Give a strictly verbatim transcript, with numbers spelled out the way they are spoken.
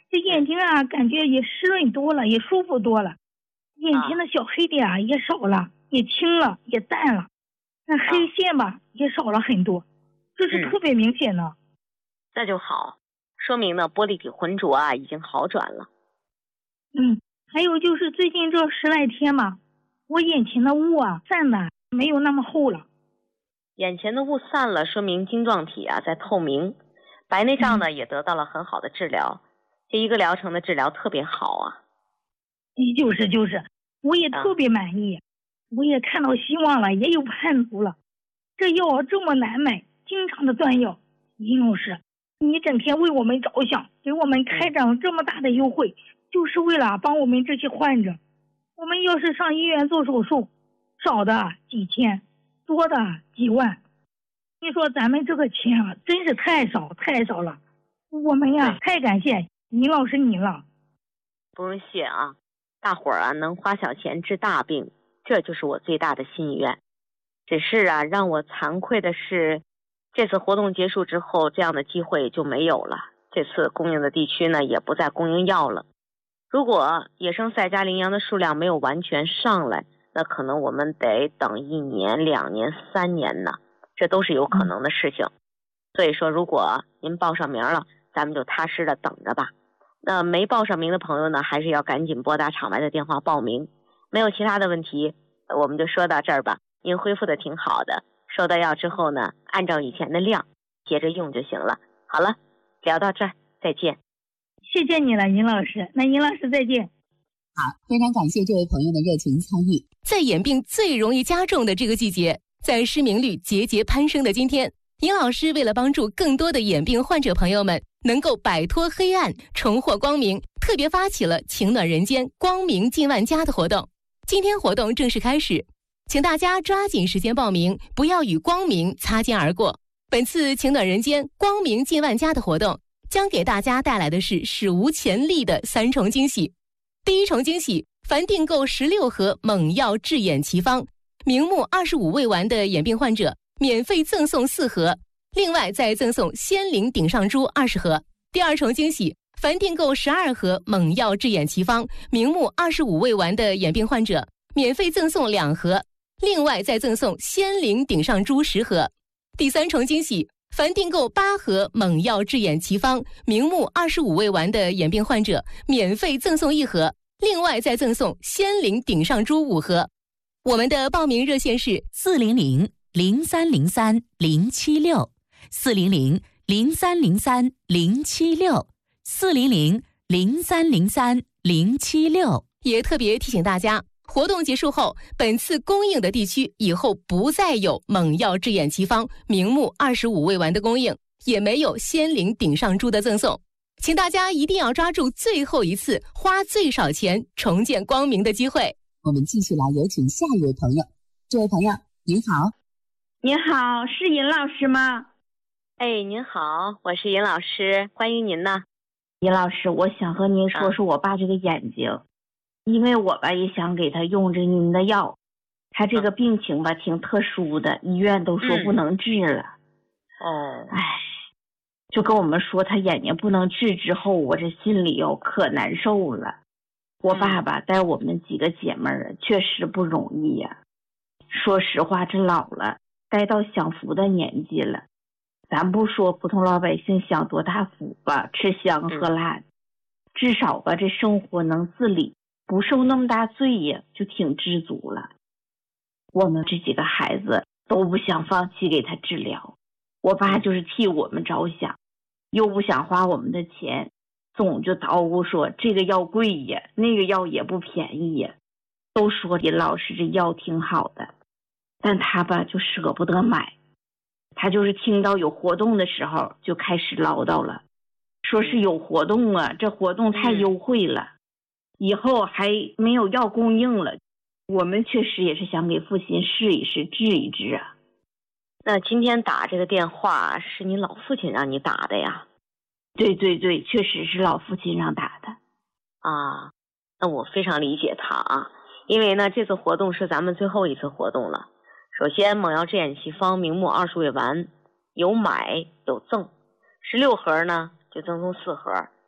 这眼睛啊感觉也湿润多了，也舒服多了，眼前的小黑点啊也少了，也轻了，也淡了，那黑线吧也少了很多，这是特别明显的。 嗯、那就好，说明呢玻璃体浑浊啊已经好转了。 嗯，还有就是最近这十来天嘛，我眼前的雾啊散的没有那么厚了。 眼前的雾散了，说明晶状体啊在透明，白内障呢、嗯、也得到了很好的治疗，这一个疗程的治疗特别好啊。 就是就是，我也特别满意、啊、我也看到希望了，也有盼头了。这药这么难买，经常的断药，殷老师，你整天为我们着想，给我们开展这么大的优惠、嗯、就是为了帮我们这些患者。我们要是上医院做手术，少的几千，多的几万，你说咱们这个钱啊真是太少太少了，我们呀太感谢殷老师你了。 不用谢啊，大伙儿啊能花小钱治大病，这就是我最大的心愿。只是啊让我惭愧的是，这次活动结束之后，这样的机会就没有了，这次供应的地区呢也不再供应药了。如果野生赛迦羚羊的数量没有完全上来，那可能我们得等一年、两年、三年呢，这都是有可能的事情。所以说，如果您报上名了，咱们就踏实的等着吧。那没报上名的朋友呢，还是要赶紧拨打场外的电话报名。没有其他的问题，我们就说到这儿吧。您恢复的挺好的，收到药之后呢，按照以前的量接着用就行了。好了，聊到这儿，再见。 谢谢你了，殷老师。那殷老师再见。 好，非常感谢这位朋友的热情参与。 在眼病最容易加重的这个季节，在失明率节节攀升的今天，殷老师为了帮助更多的眼病患者朋友们能够摆脱黑暗，重获光明，特别发起了情暖人间光明近万家的活动。今天活动正式开始，请大家抓紧时间报名，不要与光明擦肩而过。本次情暖人间光明近万家的活动将给大家带来的是史无前例的三重惊喜。第一重惊喜，凡订购十六盒猛药治眼奇方，明目二十五味丸的眼病患者免费赠送四盒，另外再赠送仙灵顶上珠二十盒。第二重惊喜，凡订购十二盒猛药治眼奇方，明目二十五味丸的眼病患者免费赠送两盒，另外再赠送仙灵顶上珠十盒。第三重惊喜，凡订购八盒猛药治眼奇方，明目二十五味丸的眼病患者免费赠送一盒，另外再赠送仙灵顶上珠五盒。我们的报名热线是四零零零三零三零七六四零零零三零三零七六四零零零三零三零七六。 也特别提醒大家，活动结束后，本次供应的地区以后不再有猛药治眼奇方、明目二十五味丸的供应，也没有仙灵顶上珠的赠送。请大家一定要抓住最后一次花最少钱重见光明的机会。 我们继续来有请下一位朋友。这位朋友您好。 您好，是尹老师吗？ 哎，您好，我是尹老师，欢迎您呢。 尹老师，我想和您说说我爸这个眼睛、啊、因为我吧也想给他用着您的药，他这个病情吧挺特殊的，医院都说不能治了。 哦、嗯， 哎，就跟我们说他眼睛不能治之后，我这心里哦可难受了。我爸爸带我们几个姐妹儿确实不容易呀、啊。说实话，这老了，该到享福的年纪了。咱不说普通老百姓享多大福吧，吃香喝辣、嗯、至少吧这生活能自理，不受那么大罪呀，就挺知足了。我们这几个孩子都不想放弃给他治疗，我爸就是替我们着想，又不想花我们的钱，总就叨咕说这个药贵呀，那个药也不便宜呀。都说尹老师这药挺好的，但他吧就舍不得买。他就是听到有活动的时候就开始唠叨了，说是有活动啊，这活动太优惠了，以后还没有药供应了。我们确实也是想给父亲试一试治一治啊。 那今天打这个电话是你老父亲让你打的呀？ 对对对，确实是老父亲让打的啊。那我非常理解他啊，因为呢这次活动是咱们最后一次活动了。首先猛药治眼奇方明目二十味丸有买有赠，十六盒呢就赠送四盒，